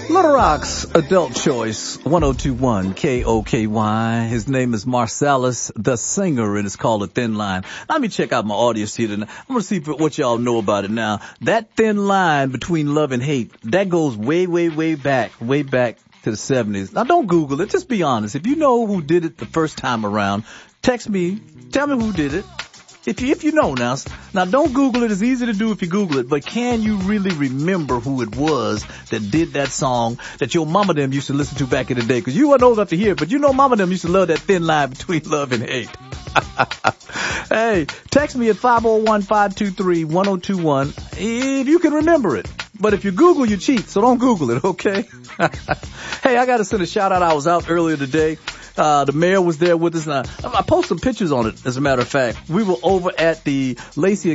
Little Rock's Adult Choice, 1021 KOKY. His name is Marsalis, the singer, and it's called A Thin Line. Let me check out my audience here tonight. I'm going to see what y'all know about it now. That thin line between love and hate, that goes way back to the 70s. Now, don't Google it. Just be honest. If you know who did it the first time around, text me. Tell me who did it. If you know now. Now, don't Google it. It's easy to do if you Google it. But can you really remember who it was that did that song that your mama them used to listen to back in the day? Because you weren't old enough to hear it, but you know mama them used to love that thin line between love and hate. Hey, text me at 501-523-1021 if you can remember it. But if you Google, you cheat, so don't Google it, okay? Hey, I got to send a shout out. I was out earlier today. The mayor was there with us. I posted some pictures on it, as a matter of fact. We were over at the Lacey